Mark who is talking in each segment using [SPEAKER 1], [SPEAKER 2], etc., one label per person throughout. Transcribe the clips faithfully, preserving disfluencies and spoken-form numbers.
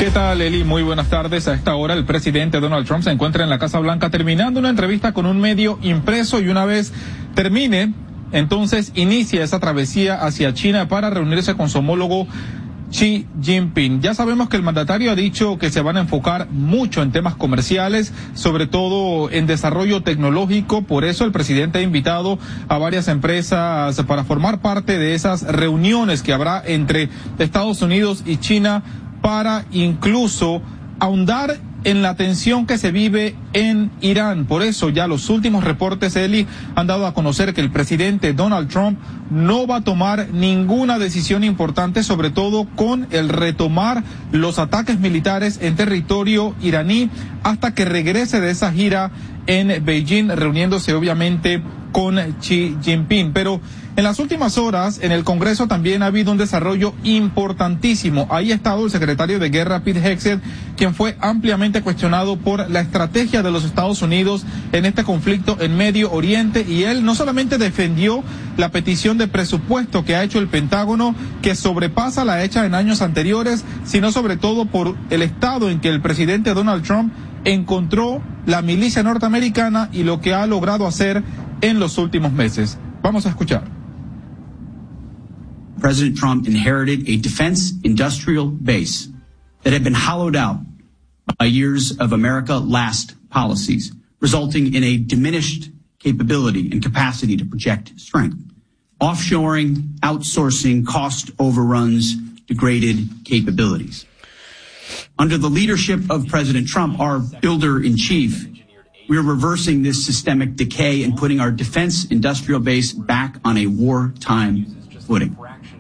[SPEAKER 1] ¿Qué tal, Eli? Muy buenas tardes. A esta hora el presidente Donald Trump se encuentra en la Casa Blanca terminando una entrevista con un medio impreso, y una vez termine, entonces inicia esa travesía hacia China para reunirse con su homólogo Xi Jinping. Ya sabemos que el mandatario ha dicho que se van a enfocar mucho en temas comerciales, sobre todo en desarrollo tecnológico. Por eso el presidente ha invitado a varias empresas para formar parte de esas reuniones que habrá entre Estados Unidos y China, para incluso ahondar en la tensión que se vive en Irán. Por eso ya los últimos reportes, Eli, han dado a conocer que el presidente Donald Trump no va a tomar ninguna decisión importante, sobre todo con el retomar los ataques militares en territorio iraní, hasta que regrese de esa gira en Beijing, reuniéndose obviamente con Xi Jinping. Pero en las últimas horas en el Congreso también ha habido un desarrollo importantísimo. Ahí ha estado el secretario de Guerra, Pete Hegseth, quien fue ampliamente cuestionado por la estrategia de los Estados Unidos en este conflicto en Medio Oriente, y él no solamente defendió la petición de presupuesto que ha hecho el Pentágono, que sobrepasa la hecha en años anteriores, sino sobre todo por el estado en que el presidente Donald Trump encontró la milicia norteamericana y lo que ha logrado hacer en los últimos meses. Vamos a escuchar.
[SPEAKER 2] President Trump inherited a defense industrial base that had been hollowed out by years of America Last policies, resulting in a diminished capability and capacity to project strength. Offshoring, outsourcing, cost overruns, degraded capabilities. Under the leadership of President Trump, our builder-in-chief, we're reversing this systemic decay and putting our defense industrial base back on a wartime footing.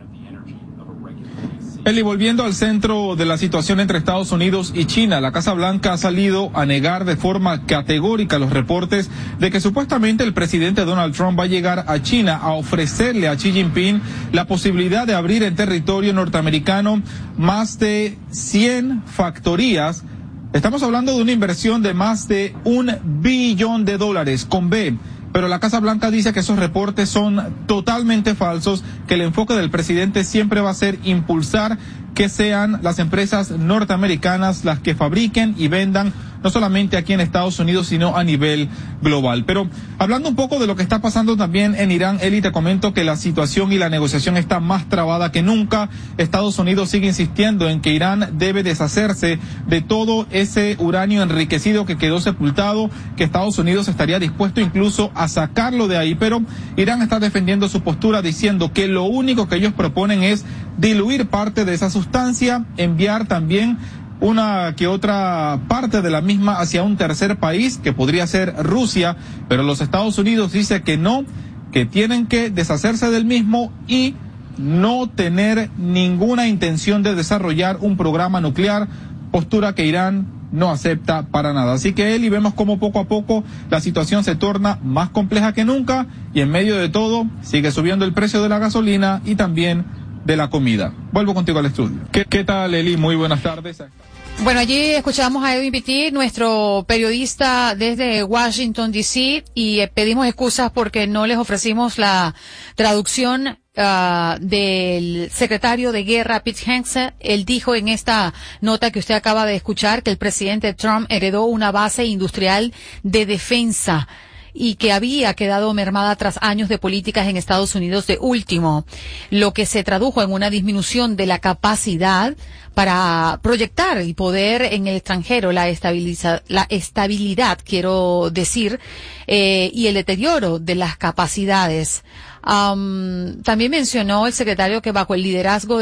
[SPEAKER 1] Eli, volviendo al centro de la situación entre Estados Unidos y China, la Casa Blanca ha salido a negar de forma categórica los reportes de que supuestamente el presidente Donald Trump va a llegar a China a ofrecerle a Xi Jinping la posibilidad de abrir en territorio norteamericano más de cien factorías. Estamos hablando de una inversión de más de un billón de dólares con B. Pero la Casa Blanca dice que esos reportes son totalmente falsos, que el enfoque del presidente siempre va a ser impulsar que sean las empresas norteamericanas las que fabriquen y vendan, no solamente aquí en Estados Unidos, sino a nivel global. Pero hablando un poco de lo que está pasando también en Irán, Eli, te comento que la situación y la negociación está más trabada que nunca. Estados Unidos sigue insistiendo en que Irán debe deshacerse de todo ese uranio enriquecido que quedó sepultado, que Estados Unidos estaría dispuesto incluso a sacarlo de ahí, pero Irán está defendiendo su postura, diciendo que lo único que ellos proponen es diluir parte de esa sustancia, enviar también una que otra parte de la misma hacia un tercer país, que podría ser Rusia, pero los Estados Unidos dice que no, que tienen que deshacerse del mismo y no tener ninguna intención de desarrollar un programa nuclear, postura que Irán no acepta para nada. Así que, Eli, vemos cómo poco a poco la situación se torna más compleja que nunca, y en medio de todo sigue subiendo el precio de la gasolina y también de la comida. Vuelvo contigo al estudio. ¿Qué, qué tal, Eli? Muy buenas tardes.
[SPEAKER 3] Bueno, allí escuchamos a Edwin Pitti, nuestro periodista desde Washington, D C, y eh, pedimos excusas porque no les ofrecimos la traducción Uh, del secretario de Guerra, Pete Hegseth. Él dijo en esta nota que usted acaba de escuchar que el presidente Trump heredó una base industrial de defensa y que había quedado mermada tras años de políticas en Estados Unidos de último, lo que se tradujo en una disminución de la capacidad para proyectar y poder en el extranjero, la estabiliza, la estabilidad, quiero decir, eh, y el deterioro de las capacidades. Um, también mencionó el secretario que bajo el liderazgo